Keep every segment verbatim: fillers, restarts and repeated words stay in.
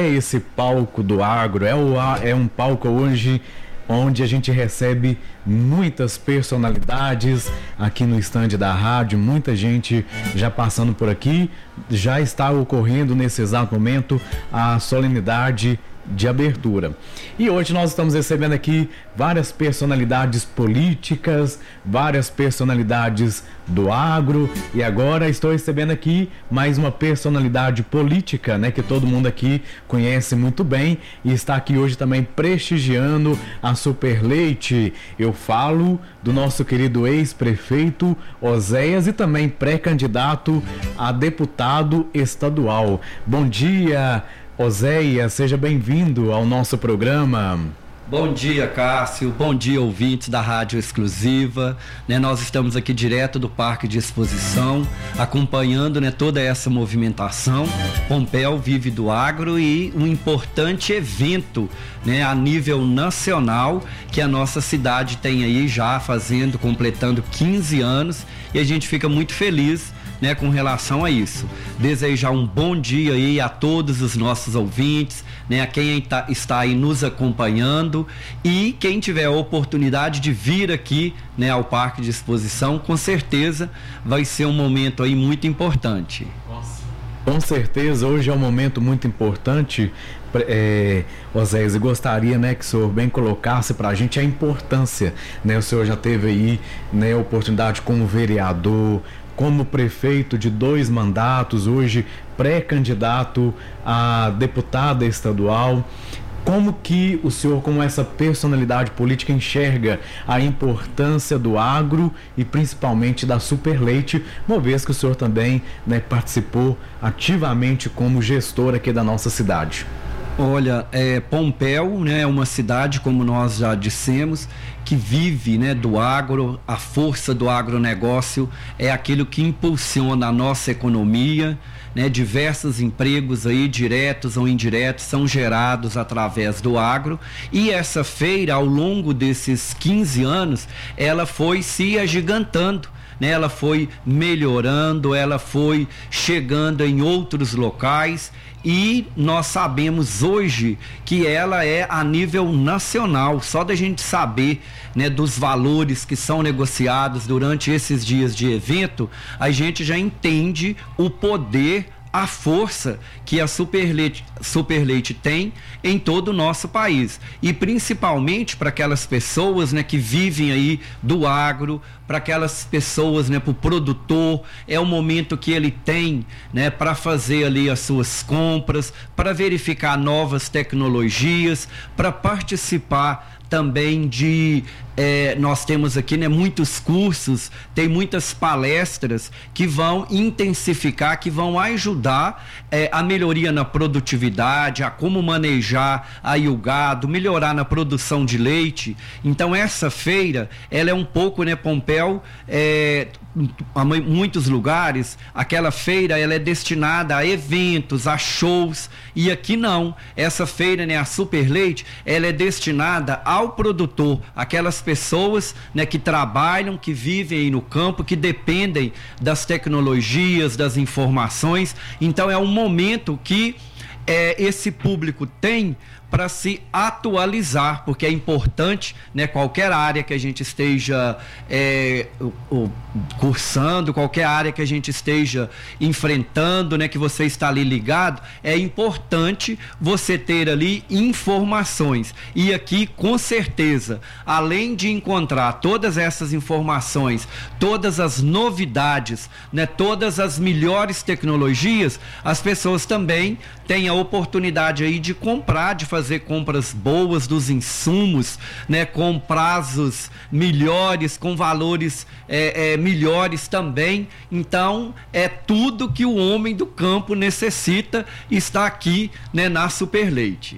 é esse palco do agro, é, o, é um palco hoje onde a gente recebe muitas personalidades aqui no estande da rádio, muita gente já passando por aqui. Já está ocorrendo nesse exato momento a solenidade de abertura. E hoje nós estamos recebendo aqui várias personalidades políticas, várias personalidades do agro, e agora estou recebendo aqui mais uma personalidade política, né, que todo mundo aqui conhece muito bem e está aqui hoje também prestigiando a Superleite. Eu falo do nosso querido ex-prefeito Oséias e também pré-candidato a deputado estadual. Bom dia, Oséias, seja bem-vindo ao nosso programa. Bom dia, Cássio, bom dia, ouvintes da Rádio Exclusiva, né, nós estamos aqui direto do Parque de Exposição, acompanhando, né, toda essa movimentação. Pompéu vive do agro e um importante evento, né, a nível nacional, que a nossa cidade tem aí já fazendo, completando quinze anos, e a gente fica muito feliz, né, com relação a isso. Desejar um bom dia aí a todos os nossos ouvintes, né, a quem tá, está aí nos acompanhando, e quem tiver a oportunidade de vir aqui, né, ao Parque de Exposição, com certeza vai ser um momento aí muito importante. Nossa. Com certeza, hoje é um momento muito importante, é, Oséias, e gostaria, né, que o senhor bem colocasse para a gente a importância, né, o senhor já teve aí, né, a oportunidade como vereador, como prefeito de dois mandatos, hoje pré-candidato a deputada estadual. Como que o senhor, como essa personalidade política, enxerga a importância do agro e principalmente da Superleite, uma vez que o senhor também, né, participou ativamente como gestor aqui da nossa cidade? Olha, é, Pompéu, né, é uma cidade, como nós já dissemos, que vive, né, do agro. A força do agronegócio é aquilo que impulsiona a nossa economia, né, diversos empregos aí, diretos ou indiretos, são gerados através do agro, e essa feira, ao longo desses quinze anos, ela foi se agigantando, né, ela foi melhorando, ela foi chegando em outros locais, e nós sabemos hoje que ela é a nível nacional. Só da gente saber, né, dos valores que são negociados durante esses dias de evento, a gente já entende o poder, a força que a Superleite, Superleite tem em todo o nosso país, e principalmente para aquelas pessoas, né, que vivem aí do agro, para aquelas pessoas, né, para o produtor, é o momento que ele tem, né, para fazer ali as suas compras, para verificar novas tecnologias, para participar também de, é, nós temos aqui, né, muitos cursos, tem muitas palestras que vão intensificar, que vão ajudar é, a melhoria na produtividade, a como manejar aí o gado, melhorar na produção de leite. Então essa feira, ela é um pouco, né, Pompéu, é, em muitos lugares, aquela feira ela é destinada a eventos, a shows, e aqui não. Essa feira, né, a Superleite, ela é destinada ao produtor, aquelas pessoas, né, que trabalham, que vivem aí no campo, que dependem das tecnologias, das informações. Então é um momento que é, esse público tem para se atualizar, porque é importante, né, qualquer área que a gente esteja é, o, o, cursando, qualquer área que a gente esteja enfrentando, né, que você está ali ligado, é importante você ter ali informações. E aqui, com certeza, além de encontrar todas essas informações, todas as novidades, né, todas as melhores tecnologias, as pessoas também têm a oportunidade aí de comprar, de fazer fazer compras boas dos insumos, né, com prazos melhores, com valores é, é, melhores também. Então é tudo que o homem do campo necessita, está aqui, né, na Superleite.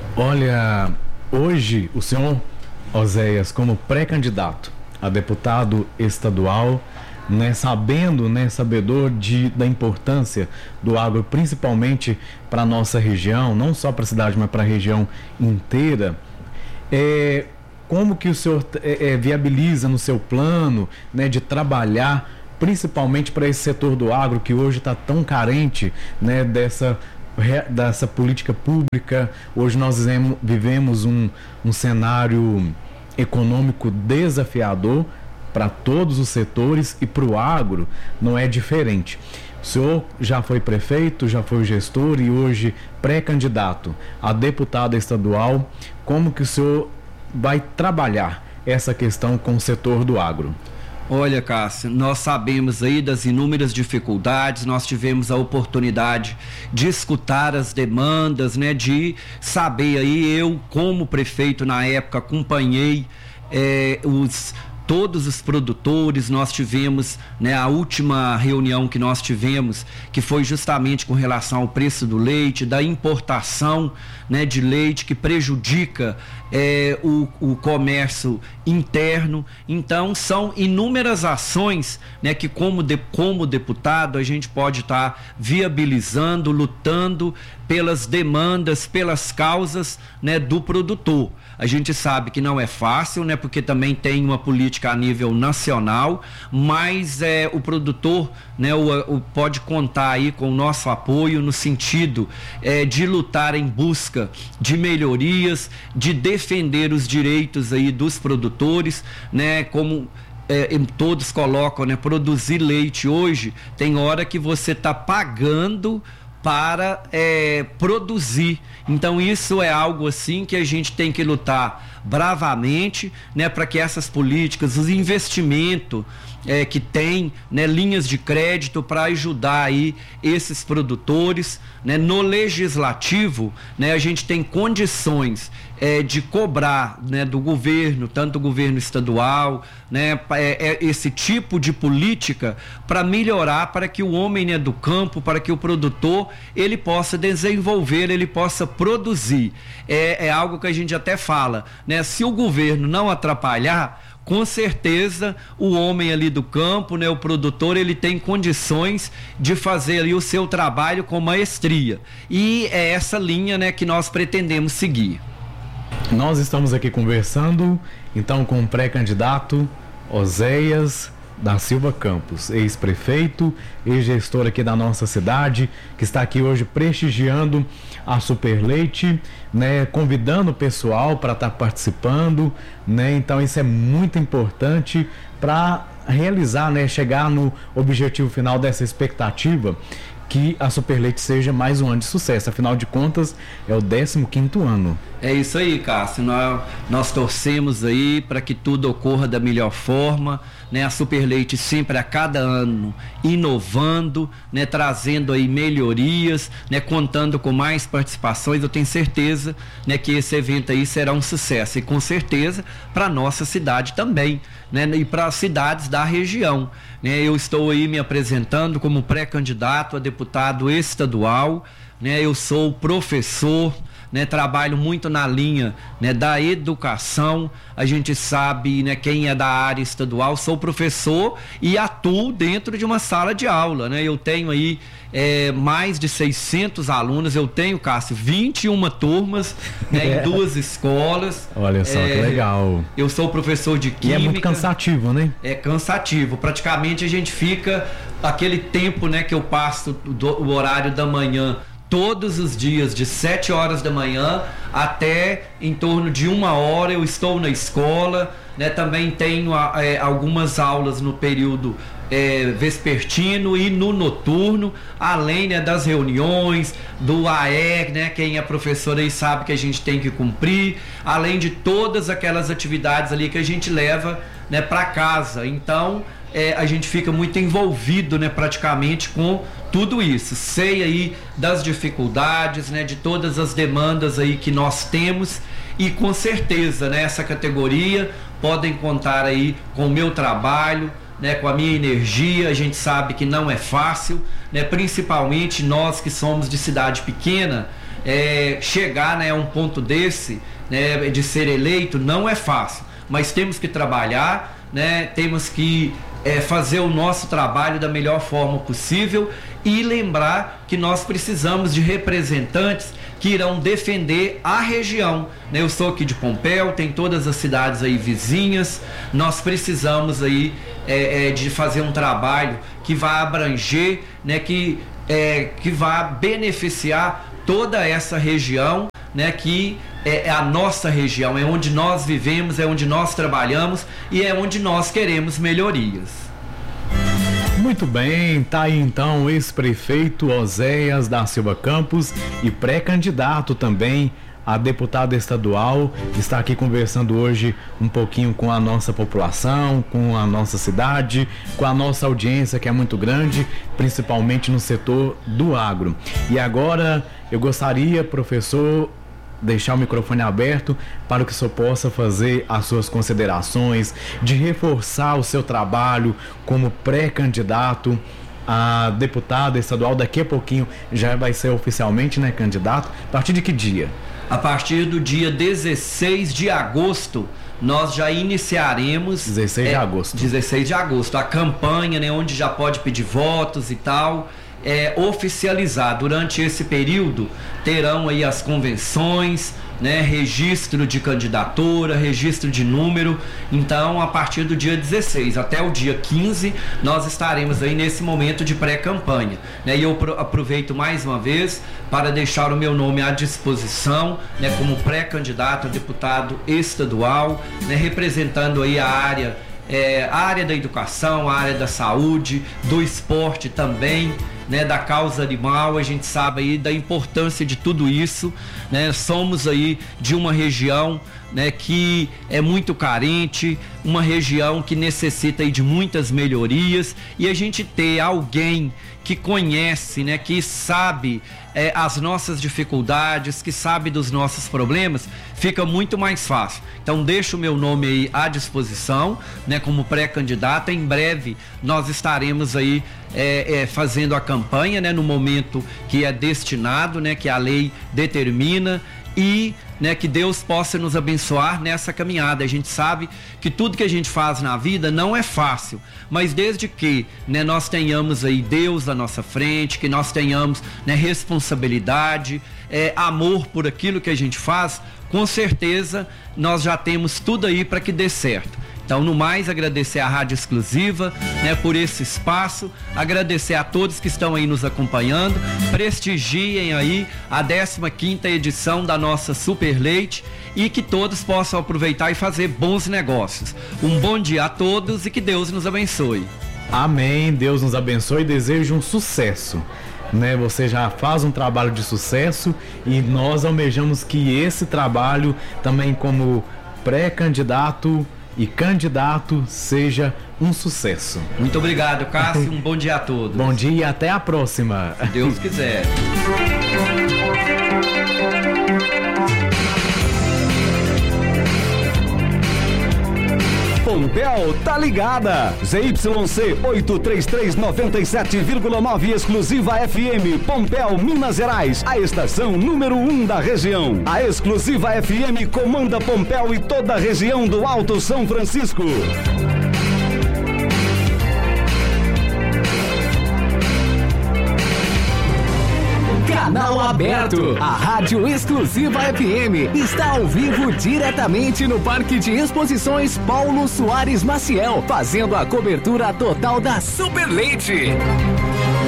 Olha, hoje o senhor Oséias, como pré-candidato a deputado estadual, né, sabendo, né, sabedor de, da importância do agro, principalmente para a nossa região, não só para a cidade, mas para a região inteira, é, como que o senhor é, é, viabiliza no seu plano, né, de trabalhar principalmente para esse setor do agro que hoje está tão carente, né, dessa dessa política pública. Hoje nós vivemos um, um cenário econômico desafiador para todos os setores, e para o agro não é diferente. O senhor já foi prefeito, já foi gestor e hoje pré-candidato a deputado estadual. Como que o senhor vai trabalhar essa questão com o setor do agro? Olha, Cássio, nós sabemos aí das inúmeras dificuldades, nós tivemos a oportunidade de escutar as demandas, né, de saber aí, eu como prefeito na época acompanhei é, os todos os produtores. Nós tivemos, né, a última reunião que nós tivemos, que foi justamente com relação ao preço do leite, da importação, né, de leite, que prejudica é, o, o comércio interno. Então são inúmeras ações, né, que como, de, como deputado a gente pode estar tá viabilizando, lutando pelas demandas, pelas causas, né, do produtor. A gente sabe que não é fácil, né, porque também tem uma política a nível nacional, mas é, o produtor, né, o, o, pode contar aí com o nosso apoio no sentido é, de lutar em busca de melhorias, de defender os direitos aí dos produtores, né, como É, todos colocam, né, produzir leite hoje, tem hora que você está pagando para é, produzir. Então isso é algo assim que a gente tem que lutar bravamente, né, para que essas políticas, os investimentos é, que tem, né, linhas de crédito para ajudar aí esses produtores, né, no legislativo, né, a gente tem condições é, de cobrar, né, do governo, tanto do governo estadual, né, é, é esse tipo de política para melhorar, para que o homem, né, do campo, para que o produtor ele possa desenvolver, ele possa produzir. É, é algo que a gente até fala, né, se o governo não atrapalhar, com certeza o homem ali do campo, né, o produtor, ele tem condições de fazer ali o seu trabalho com maestria. E é essa linha, né, que nós pretendemos seguir. Nós estamos aqui conversando então com o pré-candidato Oséias da Silva Campos, ex-prefeito, ex-gestor aqui da nossa cidade, que está aqui hoje prestigiando a Superleite, né, convidando o pessoal para estar participando, né? Então isso é muito importante para realizar, né, chegar no objetivo final dessa expectativa, que a Superleite seja mais um ano de sucesso. Afinal de contas, é o décimo quinto ano. É isso aí, Cássio. Nós, nós torcemos aí para que tudo ocorra da melhor forma, né? A Superleite sempre a cada ano inovando, né? Trazendo aí melhorias, né? Contando com mais participações. Eu tenho certeza, né, que esse evento aí será um sucesso, e com certeza para nossa cidade também, né? E para as cidades da região, né? Eu estou aí me apresentando como pré-candidato a deputado estadual, né? Eu sou professor, né, trabalho muito na linha, né, da educação. A gente sabe, né, quem é da área estadual, sou professor e atuo dentro de uma sala de aula, né? Eu tenho aí é, mais de seiscentos alunos. Eu tenho, Cássio, vinte e uma turmas, né, é. em duas escolas. Olha só, é, que legal. Eu sou professor de química. E é muito cansativo, né? É cansativo. Praticamente a gente fica aquele tempo, né, que eu passo do, o horário da manhã todos os dias, de sete horas da manhã até em torno de uma hora eu estou na escola, né? Também tenho é, algumas aulas no período é, vespertino e no noturno, além, né, das reuniões, do A E, né? Quem é professor aí sabe que a gente tem que cumprir, além de todas aquelas atividades ali que a gente leva, né, para casa. Então É, a gente fica muito envolvido, né, praticamente com tudo isso. Sei aí das dificuldades, né, de todas as demandas aí que nós temos, e com certeza, né, essa categoria podem contar aí com o meu trabalho, né, com a minha energia. A gente sabe que não é fácil, né, principalmente nós que somos de cidade pequena, é, chegar, né, a um ponto desse, né, de ser eleito não é fácil, mas temos que trabalhar, né, temos que É fazer o nosso trabalho da melhor forma possível e lembrar que nós precisamos de representantes que irão defender a região, né? Eu sou aqui de Pompéu, tem todas as cidades aí vizinhas. Nós precisamos aí é, é, de fazer um trabalho que vá abranger, né, que É, que vá beneficiar toda essa região, né, que é a nossa região, é onde nós vivemos, é onde nós trabalhamos e é onde nós queremos melhorias. Muito bem, tá aí então o ex-prefeito Oséias da Silva Campos e pré-candidato também a deputado estadual, está aqui conversando hoje um pouquinho com a nossa população, com a nossa cidade, com a nossa audiência, que é muito grande, principalmente no setor do agro. E agora eu gostaria, professor, deixar o microfone aberto para que o senhor possa fazer as suas considerações, de reforçar o seu trabalho como pré-candidato a deputado estadual. Daqui a pouquinho já vai ser oficialmente, né, candidato. A partir de que dia? A partir do dia dezesseis de agosto, nós já iniciaremos... dezesseis de agosto. dezesseis de agosto, a campanha, né, onde já pode pedir votos e tal, é, oficializar. Durante esse período, terão aí as convenções, né, registro de candidatura, registro de número. Então, a partir do dia dezesseis até o dia quinze, nós estaremos aí nesse momento de pré-campanha, né? E eu aproveito mais uma vez para deixar o meu nome à disposição, né, como pré-candidato a deputado estadual, né, representando aí a área, é, a área da educação, a área da saúde, do esporte também, né, da causa animal. A gente sabe aí da importância de tudo isso, né? Somos aí de uma região, né, que é muito carente, uma região que necessita aí de muitas melhorias, e a gente ter alguém que conhece, né, que sabe é, as nossas dificuldades, que sabe dos nossos problemas, fica muito mais fácil. Então deixo o meu nome aí à disposição, né, como pré-candidato. Em breve nós estaremos aí é, é, fazendo a campanha, né, no momento que é destinado, né, que a lei determina, e, né, que Deus possa nos abençoar nessa caminhada. A gente sabe que tudo que a gente faz na vida não é fácil, mas desde que, né, nós tenhamos aí Deus à nossa frente, que nós tenhamos, né, responsabilidade, é, amor por aquilo que a gente faz, com certeza nós já temos tudo aí para que dê certo. Então, no mais, agradecer à Rádio Exclusiva, né, por esse espaço, agradecer a todos que estão aí nos acompanhando, prestigiem aí a décima quinta edição da nossa Super Leite, e que todos possam aproveitar e fazer bons negócios. Um bom dia a todos e que Deus nos abençoe. Amém, Deus nos abençoe e desejo um sucesso. Né, você já faz um trabalho de sucesso e nós almejamos que esse trabalho também como pré-candidato e candidato seja um sucesso. Muito obrigado, Cássio. Um bom dia a todos. Bom dia e até a próxima. Se Deus quiser. Pompéu tá ligada. Z Y C oitocentos e trinta e três, noventa e sete vírgula nove Exclusiva F M, Pompéu, Minas Gerais, a estação número um da região. A Exclusiva F M comanda Pompéu e toda a região do Alto São Francisco. Canal aberto. A Rádio Exclusiva F M está ao vivo diretamente no Parque de Exposições Paulo Soares Maciel, fazendo a cobertura total da Super Leite.